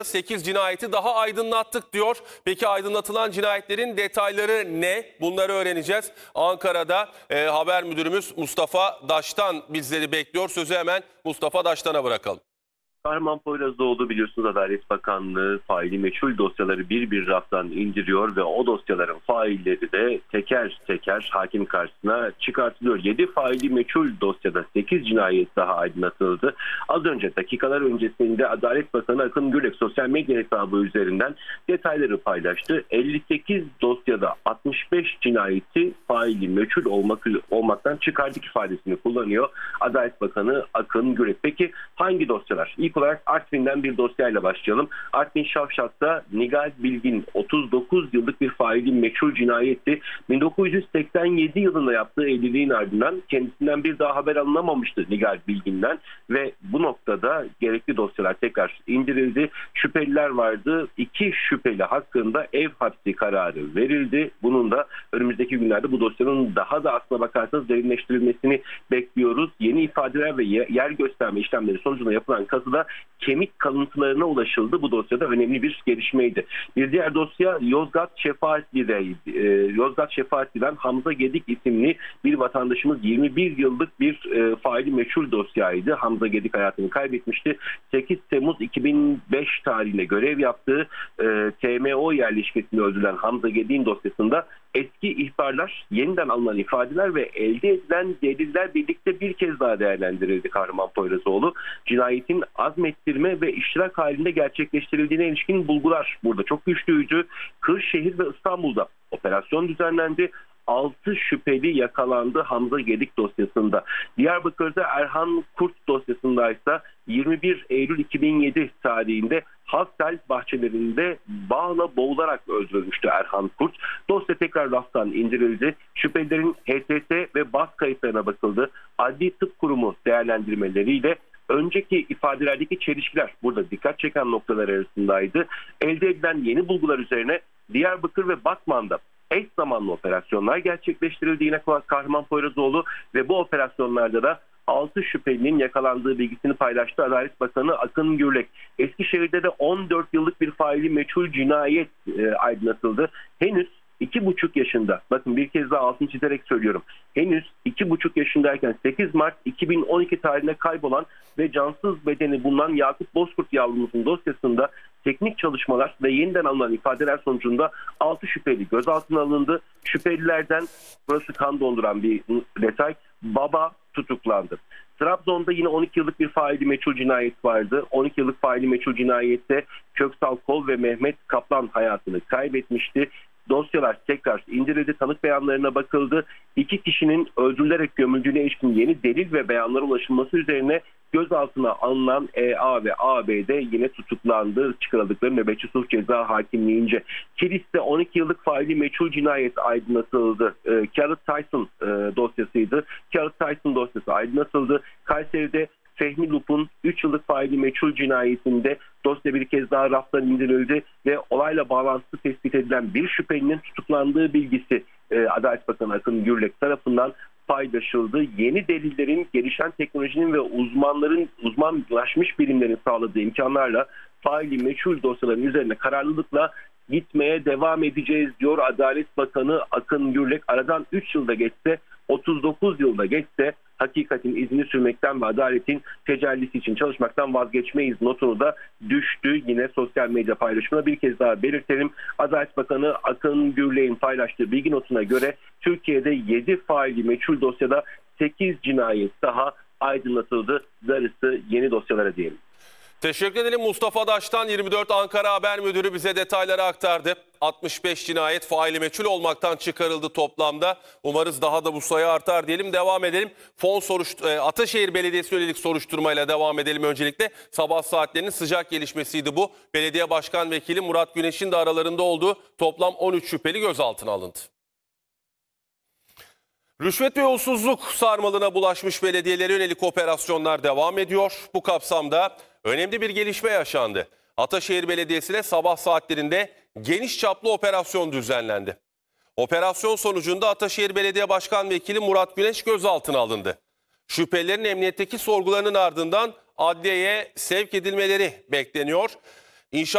8 cinayeti daha aydınlattık diyor. Peki aydınlatılan cinayetlerin detayları ne? Bunları öğreneceğiz. Ankara'da haber müdürümüz Mustafa Daştan bizleri bekliyor. Sözü hemen Mustafa Daştan'a bırakalım. Kahramanpoyrazoğlu biliyorsunuz Adalet Bakanlığı faili meçhul dosyaları bir raftan indiriyor ve o dosyaların failleri de teker teker hakim karşısına çıkartılıyor. 7 faili meçhul dosyada 8 cinayet daha aydınlatıldı. Az önce dakikalar öncesinde Adalet Bakanı Akın Gürlek sosyal medya hesabı üzerinden detayları paylaştı. 58 dosyada 65 cinayeti faili meçhul olmaktan çıkardık ifadesini kullanıyor Adalet Bakanı Akın Gürlek. Peki hangi dosyalar? İlk olarak Artvin'den bir dosyayla başlayalım. Artvin Şavşat'ta Nigal Bilgin 39 yıllık bir faili meçhul cinayetti. 1987 yılında yaptığı evliliğin ardından kendisinden bir daha haber alınamamıştı Nigal Bilgin'den ve bu noktada gerekli dosyalar tekrar indirildi. Şüpheliler vardı. 2 şüpheli hakkında ev hapsi kararı verildi. Bunun da önümüzdeki günlerde bu dosyanın daha da aslına bakarsanız derinleştirilmesini bekliyoruz. Yeni ifadeler ve yer gösterme işlemleri sonucunda yapılan kazıda kemik kalıntılarına ulaşıldı. Bu dosyada önemli bir gelişmeydi. Bir diğer dosya Yozgat Şefaatli'deydi. Yozgat Şefaatli'den Hamza Gedik isimli bir vatandaşımız 21 yıllık bir faili meçhul dosyaydı. Hamza Gedik hayatını kaybetmişti. 8 Temmuz 2005 tarihinde görev yaptığı TMO yerleşkesinde öldürülen Hamza Gedik'in dosyasında eski ihbarlar, yeniden alınan ifadeler ve elde edilen deliller birlikte bir kez daha değerlendirildi Kahramanpoyrazoğlu. Cinayetin azmettirme ve iştirak halinde gerçekleştirildiğine ilişkin bulgular burada çok güçlüydü. Kırşehir ve İstanbul'da operasyon düzenlendi. 6 şüpheli yakalandı Hamza Gedik dosyasında. Diyarbakır'da Erhan Kurt dosyasında ise 21 Eylül 2007 tarihinde Hastel bahçelerinde bağla boğularak öldürülmüştü Erhan Kurt. Dosya tekrar raftan indirildi. Şüphelilerin HTS ve bas kayıtlarına bakıldı. Adli Tıp Kurumu değerlendirmeleriyle önceki ifadelerdeki çelişkiler burada dikkat çeken noktalar arasındaydı. Elde edilen yeni bulgular üzerine Diyarbakır ve Batman'da eş zamanlı operasyonlar gerçekleştirildi yine Kahramanpoyrazoğlu ve bu operasyonlarda da 6 şüphelinin yakalandığı bilgisini paylaştı Adalet Bakanı Akın Gürlek. Eskişehir'de de 14 yıllık bir faili meçhul cinayet aydınlatıldı. Henüz 2,5 yaşında, bakın bir kez daha altını çizerek söylüyorum. Henüz 2,5 yaşındayken 8 Mart 2012 tarihinde kaybolan ve cansız bedeni bulunan Yakup Bozkurt yavrumuzun dosyasında teknik çalışmalar ve yeniden alınan ifadeler sonucunda 6 şüpheli gözaltına alındı. Şüphelilerden, burası kan donduran bir detay, baba tutuklandı. Trabzon'da yine 12 yıllık bir faili meçhul cinayet vardı. 12 yıllık faili meçhul cinayette Köksal Kol ve Mehmet Kaplan hayatını kaybetmişti. Dosyalar tekrar indirildi, tanık beyanlarına bakıldı. 2 kişinin öldürülerek gömüldüğüne ilişkin yeni delil ve beyanlara ulaşılması üzerine gözaltına alınan EA ve AB'de yine tutuklandı. Çıkarıldıkları nöbetçi sulh ceza hakimliğince. Kilis'te 12 yıllık faili meçhul cinayet aydınlatıldı. Carrot Tyson dosyasıydı. Carrot Tyson dosyası aydınlatıldı. Kayseri'de Fehmi Lup'un 3 yıllık faili meçhul cinayetinde dosya bir kez daha raftan indirildi ve olayla bağlantısı tespit edilen bir şüphelinin tutuklandığı bilgisi Adalet Bakanı Akın Gürlek tarafından paylaşıldı. Yeni delillerin, gelişen teknolojinin ve uzmanlaşmış bilimlerin sağladığı imkanlarla faili meçhul dosyaların üzerine kararlılıkla gitmeye devam edeceğiz diyor Adalet Bakanı Akın Gürlek. Aradan 3 yılda geçse, 39 yılda geçse hakikatin izini sürmekten ve adaletin tecellisi için çalışmaktan vazgeçmeyiz notunu da düştü. Yine sosyal medya paylaşımına bir kez daha belirtelim. Adalet Bakanı Akın Gürlek'in paylaştığı bilgi notuna göre Türkiye'de 7 faili meçhul dosyada 8 cinayet daha aydınlatıldı. Darısı yeni dosyalara diyelim. Teşekkür edelim Mustafa Daştan. 24 Ankara Haber Müdürü bize detayları aktardı. 65 cinayet faili meçhul olmaktan çıkarıldı toplamda. Umarız daha da bu sayı artar diyelim. Devam edelim. Ataşehir Belediyesi yönelik soruşturmayla devam edelim öncelikle. Sabah saatlerinin sıcak gelişmesiydi bu. Belediye Başkan Vekili Murat Güneş'in de aralarında olduğu toplam 13 şüpheli gözaltına alındı. Rüşvet ve yolsuzluk sarmalına bulaşmış belediyelere yönelik operasyonlar devam ediyor. Bu kapsamda önemli bir gelişme yaşandı. Ataşehir Belediyesi'ne sabah saatlerinde geniş çaplı operasyon düzenlendi. Operasyon sonucunda Ataşehir Belediye Başkan Vekili Murat Güneş gözaltına alındı. Şüphelilerin emniyetteki sorgularının ardından adliyeye sevk edilmeleri bekleniyor.